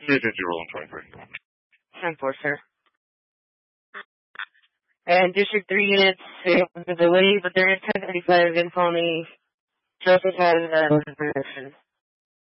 Agency rolling 23. 10-4, sir. And District 3 units, the delay, but they're at 10:35 in Pawnee. Joseph has permission.